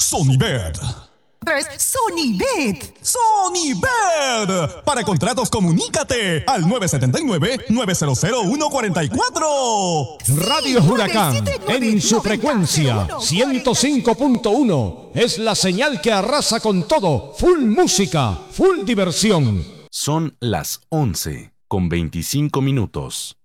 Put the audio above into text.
Sonibet. Sonibet. Sonibet. Para contratos, comunícate al 979-900-144. Radio Huracán, en su frecuencia 105.1. Es la señal que arrasa con todo. Full música, full diversión. Son las 11:25.